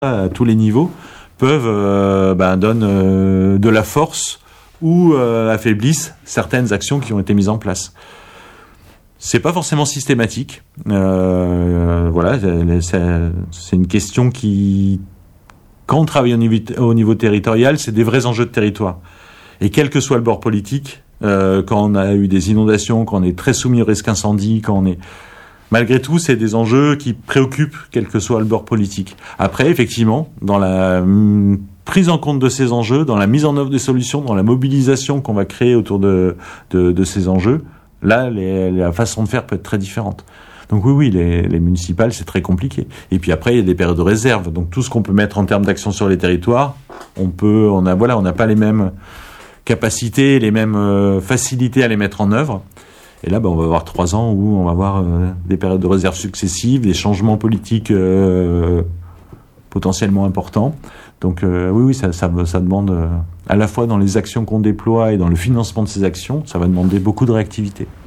à tous les niveaux donnent de la force ou affaiblissent certaines actions qui ont été mises en place. C'est pas forcément systématique. Voilà, c'est une question qui, quand on travaille au niveau territorial, c'est des vrais enjeux de territoire. Et quel que soit le bord politique, quand on a eu des inondations, quand on est très soumis au risque incendie, malgré tout, c'est des enjeux qui préoccupent quel que soit le bord politique. Après, effectivement, dans la prise en compte de ces enjeux, dans la mise en œuvre des solutions, dans la mobilisation qu'on va créer autour de ces enjeux, là, la façon de faire peut être très différente. Donc oui, les municipales, c'est très compliqué. Et puis après, il y a des périodes de réserve. Donc tout ce qu'on peut mettre en termes d'action sur les territoires, on n'a pas les mêmes capacités, les mêmes facilités à les mettre en œuvre. Et là, on va avoir 3 ans où on va avoir des périodes de réserve successives, des changements politiques potentiellement importants. Donc oui, ça demande, à la fois dans les actions qu'on déploie et dans le financement de ces actions, ça va demander beaucoup de réactivité.